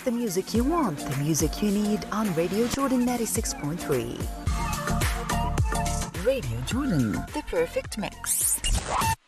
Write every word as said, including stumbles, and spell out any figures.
The music you want, the music you need on Radio Jordan ninety-six point three. Radio Jordan, the perfect mix.